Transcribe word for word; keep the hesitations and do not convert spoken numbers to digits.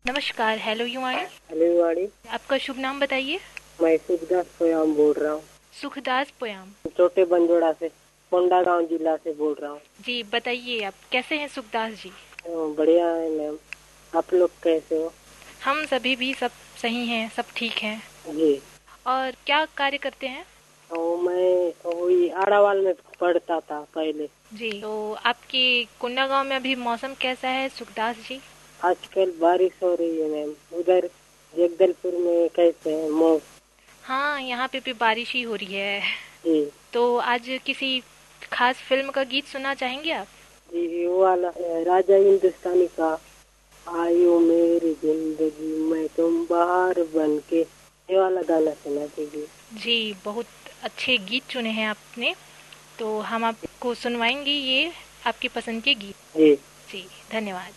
नमस्कार, hello युवाणी। Hello युवाणी। आपका शुभ नाम बताइए। मैं सुखदास पोयाम बोल रहा हूँ। सुखदास पोयाम। छोटे बंजोड़ा से, कोंडागांव जिला से बोल रहा हूँ। जी बताइए, आप कैसे हैं सुखदास जी? बढ़िया है मैम, आप लोग कैसे हो? हम सभी भी सब सही हैं, सब ठीक हैं। जी। और क्या कार्य करते हैं? तो मैं वही आड़ावाल में पढ़ता था पहले। जी, तो आपके कोंडागांव में अभी मौसम कैसा है सुखदास जी? आजकल बारिश हो रही है मैम। उधर जगदलपुर में कैसे है मौसम? हाँ, यहाँ पे भी बारिश ही हो रही है। जी। तो आज किसी खास फिल्म का गीत सुनना चाहेंगे आप? जी, वो वाला राजा हिंदुस्तानी का आयो मेरी जिंदगी में तुम बाहर बन के, ये वाला गाना सुना दीजिए। जी, बहुत अच्छे गीत चुने हैं आपने। तो हम आपको सुनवाएंगे ये आपकी पसंद के गीत। जी। जी, धन्यवाद।